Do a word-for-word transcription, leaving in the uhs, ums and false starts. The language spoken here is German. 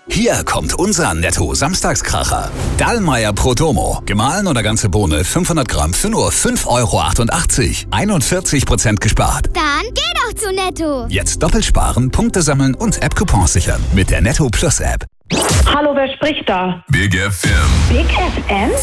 Hier kommt unser Netto-Samstagskracher. Dallmayr Prodomo. Gemahlen oder ganze Bohne fünfhundert Gramm für nur fünf Euro achtundachtzig. einundvierzig Prozent gespart. Dann geh doch zu Netto. Jetzt doppelt sparen, Punkte sammeln und App-Coupons sichern. Mit der Netto Plus App. Hallo, wer spricht da? Big F M. Big F M?